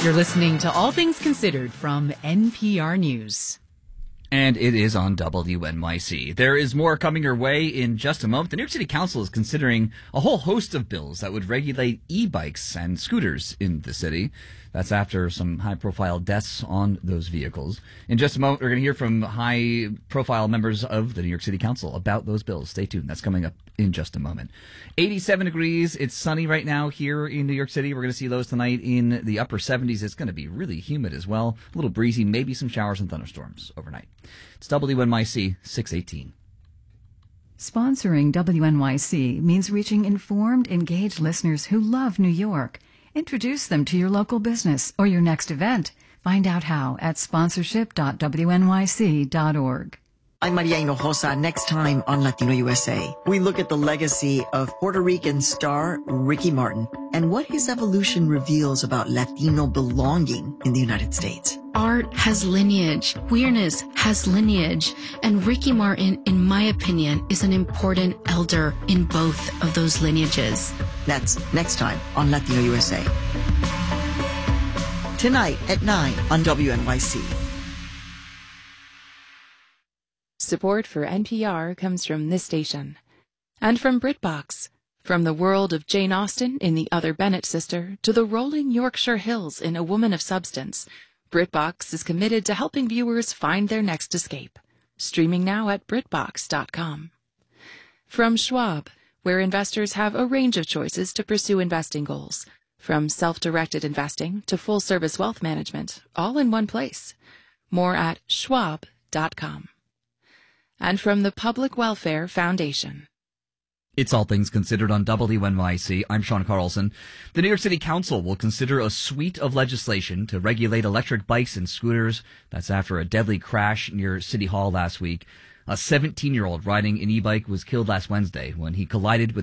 You're listening to All Things Considered from NPR News. And it is on WNYC. There is more coming your way in just a moment. The New York City Council is considering a whole host of bills that would regulate e-bikes and scooters in the city. That's after some high-profile deaths on those vehicles. In just a moment, we're going to hear from high-profile members of the New York City Council about those bills. Stay tuned. That's coming up in just a moment. 87 degrees. It's sunny right now here in New York City. We're going to see lows tonight in the upper 70s. It's going to be really humid as well. A little breezy, maybe some showers and thunderstorms overnight. It's WNYC 618. Sponsoring WNYC means reaching informed, engaged listeners who love New York. Introduce them to your local business or your next event. Find out how at sponsorship.wnyc.org. I'm Maria Hinojosa. Next time on Latino USA, we look at the legacy of Puerto Rican star Ricky Martin and what his evolution reveals about Latino belonging in the United States. Art has lineage, queerness has lineage, and Ricky Martin, in my opinion, is an important elder in both of those lineages. That's next time on Latino USA. Tonight at 9 on WNYC. Support for NPR comes from this station. And from BritBox. From the world of Jane Austen in The Other Bennett Sister to the rolling Yorkshire Hills in A Woman of Substance, BritBox is committed to helping viewers find their next escape. Streaming now at BritBox.com. From Schwab, where investors have a range of choices to pursue investing goals. From self-directed investing to full-service wealth management, all in one place. More at Schwab.com. And from the Public Welfare Foundation. It's All Things Considered on WNYC. I'm Sean Carlson. The New York City Council will consider a suite of legislation to regulate electric bikes and scooters. That's after a deadly crash near City Hall last week. A 17-year-old riding an e-bike was killed last Wednesday when he collided with